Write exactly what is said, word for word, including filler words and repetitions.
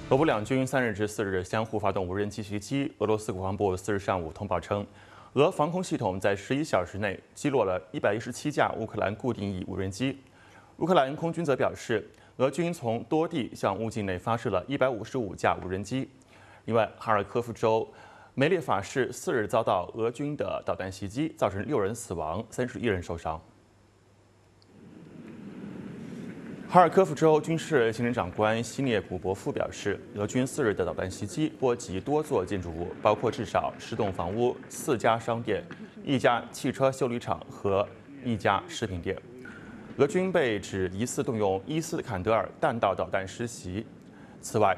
俄乌两军三日至四日相互发动无人机袭击。俄罗斯国防部四日上午通报称，俄防空系统在十一小时内击落了一百一十七架乌克兰固定翼无人机。乌克兰空军则表示，俄军从多地向乌境内发射了一百五十五架无人机。另外，哈尔科夫州梅列法市四日遭到俄军的导弹袭击，造成六人死亡，三十一人受伤。哈尔科夫州军事行政长官西涅古博夫表示，俄军四日的导弹袭击波及多座建筑物，包括至少十栋房屋、四家商店、一家汽车修理厂和一家食品店。俄军被指疑似动用伊斯坎德尔弹道导弹实袭。此外，